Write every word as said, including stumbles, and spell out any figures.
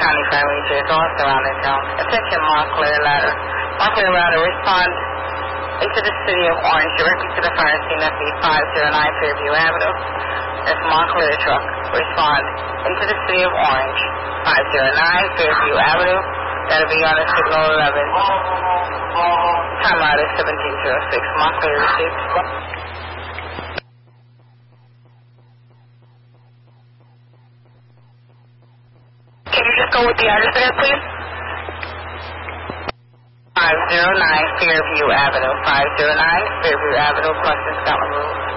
County Fire Ranger is also on its own. Attention, Montclair Ladder. Montclair Ladder, respond into the city of Orange, directly to the fire scene at the five oh nine Fairview Avenue. That's Montclair truck. Respond into the city of Orange, five oh nine Fairview Avenue. That'll be on a signal eleven. Time out is seventeen oh six. Montclair received. Can you just go with the address there, please? five oh nine Fairview Avenue. five oh nine Fairview Avenue, Preston, Scotland Road.